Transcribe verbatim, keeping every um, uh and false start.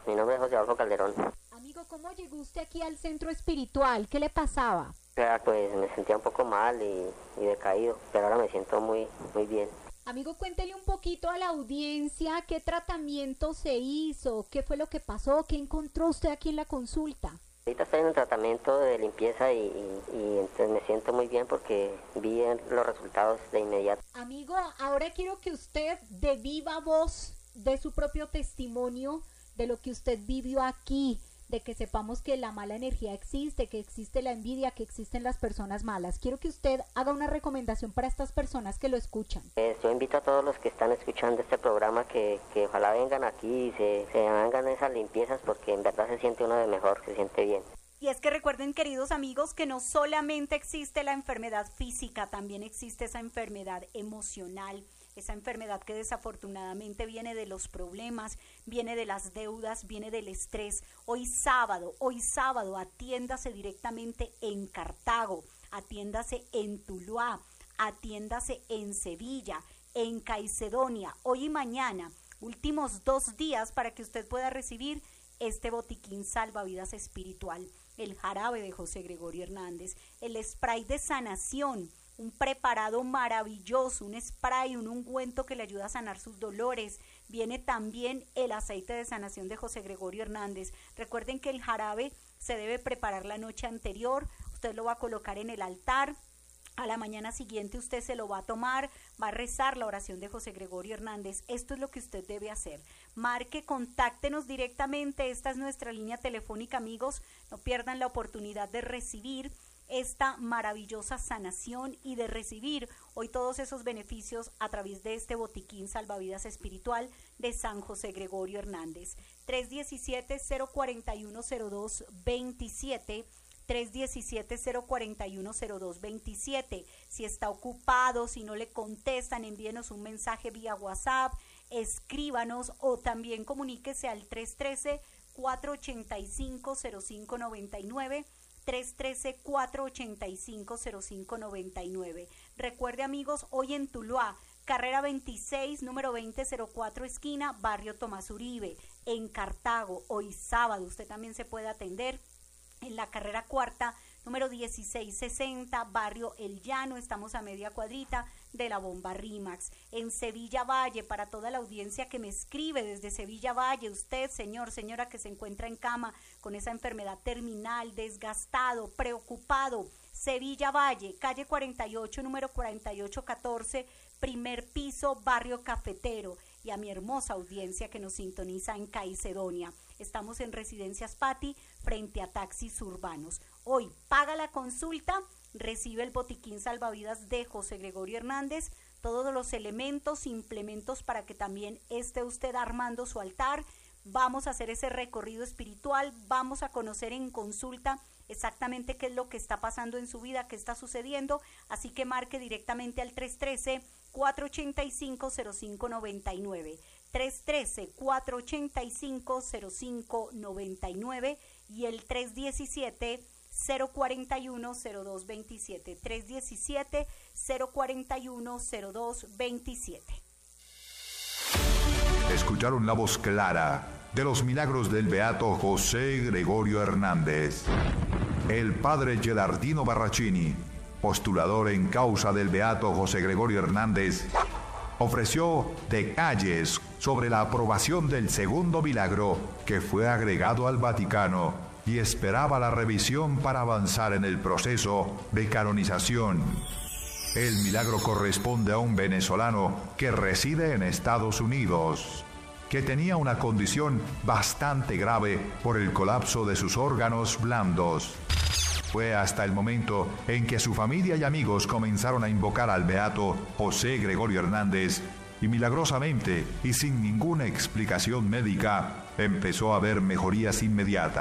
mi nombre es José Adolfo Calderón. Amigo, ¿cómo llegó usted aquí al centro espiritual? ¿Qué le pasaba? O sea, pues me sentía un poco mal y, y decaído, pero ahora me siento muy, muy bien. Amigo, cuéntele un poquito a la audiencia qué tratamiento se hizo, qué fue lo que pasó, qué encontró usted aquí en la consulta. Ahorita estoy en un tratamiento de limpieza y, y, y entonces me siento muy bien porque vi los resultados de inmediato. Amigo, ahora quiero que usted de viva voz dé su propio testimonio de lo que usted vivió aquí, de que sepamos que la mala energía existe, que existe la envidia, que existen las personas malas. Quiero que usted haga una recomendación para estas personas que lo escuchan. Pues yo invito a todos los que están escuchando este programa que, que ojalá vengan aquí y se, se hagan esas limpiezas porque en verdad se siente uno de mejor, se siente bien. Y es que recuerden, queridos amigos, que no solamente existe la enfermedad física, también existe esa enfermedad emocional, esa enfermedad que desafortunadamente viene de los problemas, viene de las deudas, viene del estrés. Hoy sábado, hoy sábado, atiéndase directamente en Cartago, atiéndase en Tuluá, atiéndase en Sevilla, en Caicedonia, hoy y mañana, últimos dos días para que usted pueda recibir este botiquín salvavidas espiritual, el jarabe de José Gregorio Hernández, el spray de sanación, un preparado maravilloso, un spray, un ungüento que le ayuda a sanar sus dolores. Viene también el aceite de sanación de José Gregorio Hernández. Recuerden que el jarabe se debe preparar la noche anterior, usted lo va a colocar en el altar. A la mañana siguiente usted se lo va a tomar, va a rezar la oración de José Gregorio Hernández. Esto es lo que usted debe hacer. Marque, contáctenos directamente. Esta es nuestra línea telefónica, amigos. No pierdan la oportunidad de recibir esta maravillosa sanación y de recibir hoy todos esos beneficios a través de este botiquín salvavidas espiritual de San José Gregorio Hernández. tres uno siete, cero cuatro uno, cero dos dos siete, tres uno siete, cero cuatro uno, cero dos dos siete. Si está ocupado, si no le contestan, envíenos un mensaje vía WhatsApp, escríbanos o también comuníquese al tres uno tres, cuatro ocho cinco, cero cinco nueve nueve, tres uno tres, cuatro ocho cinco, cero cinco nueve nueve. Recuerde, amigos, hoy en Tuluá, carrera veintiséis, número veinte cero cuatro, esquina, barrio Tomás Uribe. En Cartago, hoy sábado, usted también se puede atender en la carrera cuarta, número dieciséis sesenta, barrio El Llano. Estamos a media cuadrita de la bomba Rimax. En Sevilla Valle, para toda la audiencia que me escribe desde Sevilla Valle, usted, señor, señora, que se encuentra en cama con esa enfermedad terminal, desgastado, preocupado, Sevilla Valle, calle cuarenta y ocho, número cuarenta y ocho catorce, primer piso, barrio Cafetero. Y a mi hermosa audiencia que nos sintoniza en Caicedonia. Estamos en Residencias Pati, frente a taxis urbanos. Hoy paga la consulta, recibe el botiquín salvavidas de José Gregorio Hernández, todos los elementos, implementos para que también esté usted armando su altar. Vamos a hacer ese recorrido espiritual, vamos a conocer en consulta exactamente qué es lo que está pasando en su vida, qué está sucediendo, así que marque directamente al tres uno tres, cuatro ocho cinco, cero cinco nueve nueve, tres uno tres, cuatro ocho cinco, cero cinco nueve nueve y el tres uno siete, cero cuatro uno, cero dos dos siete, tres uno siete, cero cuatro uno, cero dos dos siete. Escucharon la voz clara de los milagros del beato José Gregorio Hernández. El padre Gelardino Barracini, postulador en causa del beato José Gregorio Hernández, ofreció detalles sobre la aprobación del segundo milagro que fue agregado al Vaticano y esperaba la revisión para avanzar en el proceso de canonización. El milagro corresponde a un venezolano que reside en Estados Unidos, que tenía una condición bastante grave por el colapso de sus órganos blandos. Fue hasta el momento en que su familia y amigos comenzaron a invocar al beato José Gregorio Hernández y milagrosamente y sin ninguna explicación médica empezó a haber mejorías inmediatas.